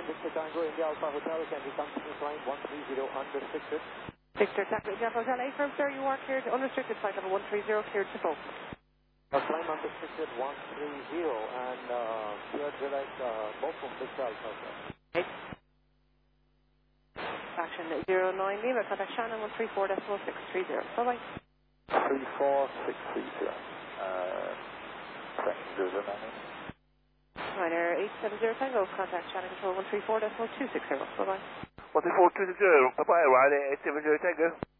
Victor Tango, India Alpha Hotel, can you come to this line 130 unrestricted? Victor Tango, India Alpha Hotel, A firm, sir, you are cleared unrestricted, flight level 130, cleared to go. Climb unrestricted 130 and cleared direct Bofum Victor Alpha Hotel. Okay. Action 09 Lima, contact Shannon 134.630. Bye-bye. 34630. Correct, 09. Ryanair 870 Tango, contact Shannon Control 134.260. Bye-bye. 134.260, bye-bye, Ryanair 870 Tango.